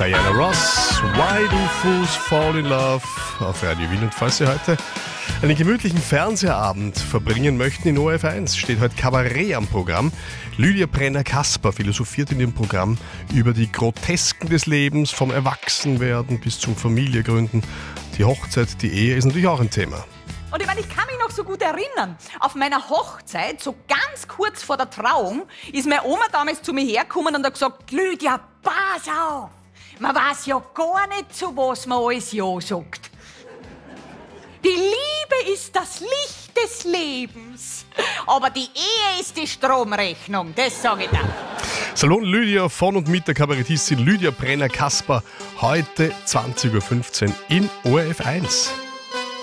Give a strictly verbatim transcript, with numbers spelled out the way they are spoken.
Diana Ross, Why Do Fools Fall in Love auf Radio Wien. Und falls Sie heute einen gemütlichen Fernsehabend verbringen möchten in O R F eins, steht heute Kabarett am Programm. Lydia Brenner-Kasper philosophiert in ihrem Programm über die Grotesken des Lebens, vom Erwachsenwerden bis zum Familiengründen. Die Hochzeit, die Ehe ist natürlich auch ein Thema. Und ich meine, ich kann mich noch so gut erinnern, auf meiner Hochzeit, so ganz kurz vor der Trauung, ist meine Oma damals zu mir hergekommen und hat gesagt, Lydia, pass auf, man weiß ja gar nicht, zu was man alles Ja sagt. Die Liebe ist das Licht des Lebens, aber die Ehe ist die Stromrechnung, das sage ich dir. Salon Lydia von und mit der Kabarettistin Lydia Brenner-Kasper heute zwanzig Uhr fünfzehn in O R F eins.